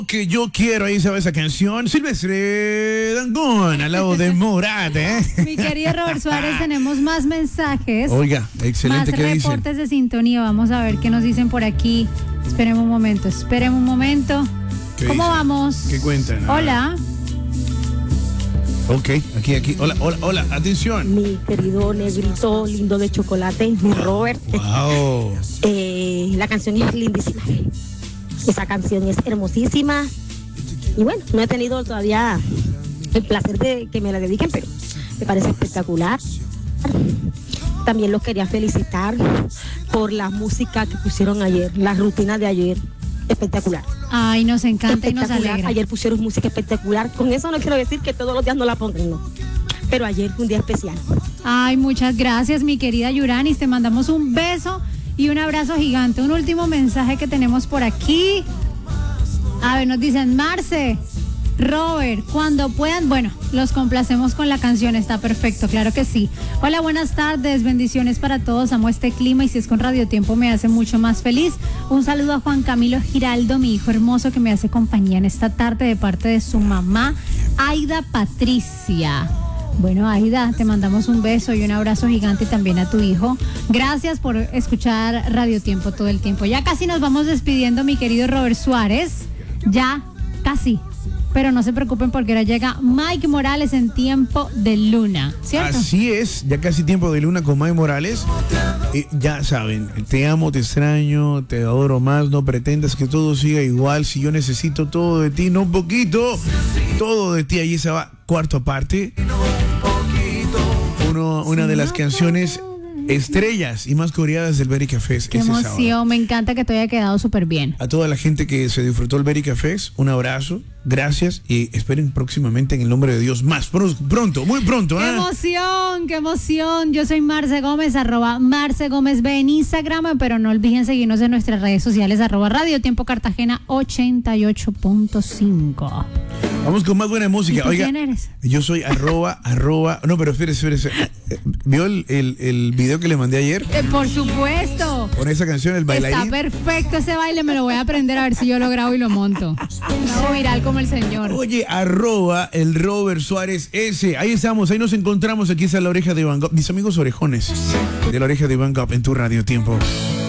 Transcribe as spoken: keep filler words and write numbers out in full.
Que yo quiero, ahí sabe esa canción. Silvestre Dangond, al lado de Morat, ¿eh? Mi querido Robert Suárez, tenemos más mensajes. Oiga, excelente, más ¿qué dicen? reportes de sintonía. Vamos a ver qué nos dicen por aquí. Esperemos un momento, esperemos un momento. ¿Cómo dicen? vamos? ¿Qué cuentan? Hola. Ok, aquí, aquí. Hola, hola, hola, atención. Mi querido negrito lindo de chocolate, mi Robert. Wow. Eh, la canción es lindísima. Esa canción es hermosísima. Y bueno, no he tenido todavía el placer de que me la dediquen, pero me parece espectacular. También los quería felicitar por la música que pusieron ayer, la rutina de ayer. Espectacular. Ay, nos encanta y nos alegra. Ayer pusieron música espectacular. Con eso no quiero decir que todos los días no la pongan, no. Pero ayer fue un día especial. Ay, muchas gracias, mi querida Yuranis. Te mandamos un beso y un abrazo gigante. Un último mensaje que tenemos por aquí. A ver, nos dicen, Marce, Robert, cuando puedan, bueno, los complacemos con la canción, está perfecto, claro que sí. Hola, buenas tardes, bendiciones para todos, amo este clima y si es con Radio Tiempo me hace mucho más feliz. Un saludo a Juan Camilo Giraldo, mi hijo hermoso que me hace compañía en esta tarde de parte de su mamá, Aida Patricia. Bueno, Aida, te mandamos un beso y un abrazo gigante también a tu hijo. Gracias por escuchar Radio Tiempo todo el tiempo. Ya casi nos vamos despidiendo, mi querido Robert Suárez. Ya, casi. Pero no se preocupen porque ahora llega Mike Morales en Tiempo de Luna, ¿cierto? Así es, ya casi Tiempo de Luna con Mike Morales. Eh, ya saben, te amo, te extraño, te adoro más, no pretendas que todo siga igual. Si yo necesito todo de ti, no un poquito, todo de ti. Ahí se va, cuarto parte. Uno, una de las canciones estrellas y más coreadas del Berica Fest. Qué emoción, me encanta que te haya quedado súper bien. A toda la gente que se disfrutó el Berica Fest, un abrazo, gracias y esperen próximamente en el nombre de Dios más pronto, muy pronto. ¡Qué ¿eh? emoción, qué emoción! Yo soy Marce Gómez, arroba Marce Gómez B en Instagram, pero no olviden seguirnos en nuestras redes sociales, arroba Radio Tiempo Cartagena ochenta y ocho punto cinco. Vamos con más buena música. ¿Y tú Oiga, quién eres? Yo soy arroba, arroba, no, pero espérese, espérese. ¿Vio el, el, el video que le mandé ayer? Eh, por supuesto. Con esa canción, el bailarín. Está perfecto ese baile, me lo voy a aprender a ver si yo lo grabo y lo monto. Me hago viral como el señor. Oye, arroba el Robert Suárez S. Ahí estamos, ahí nos encontramos. Aquí está la oreja de Iván Gop. Mis amigos orejones de la oreja de Iván Gop en tu Radio Tiempo.